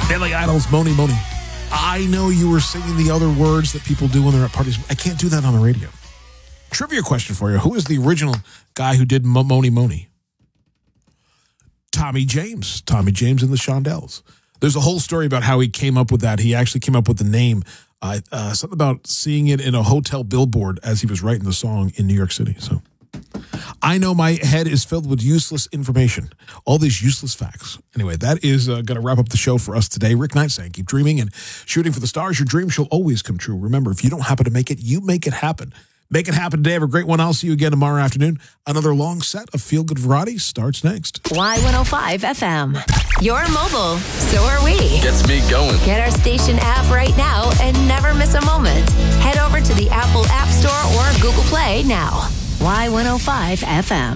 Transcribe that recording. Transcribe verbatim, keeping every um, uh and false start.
Billy Idol's Moni Moni. I know you were singing the other words that people do when they're at parties. I can't do that on the radio. Trivia question for you. Who is the original guy who did Moni Moni? Tommy James. Tommy James and the Shondells. There's a whole story about how he came up with that. He actually came up with the name. Uh, uh, something about seeing it in a hotel billboard as he was writing the song in New York City. So I know my head is filled with useless information. All these useless facts. Anyway, that is uh, going to wrap up the show for us today. Rick Knight saying, keep dreaming and shooting for the stars. Your dream shall always come true. Remember, if you don't happen to make it, you make it happen. Make it happen today. Have a great one. I'll see you again tomorrow afternoon. Another long set of feel-good variety starts next. Y one oh five F M. You're mobile. So are we. Gets me going. Get our station app right now and never miss a moment. Head over to the Apple App Store or Google Play now. Y one oh five F M.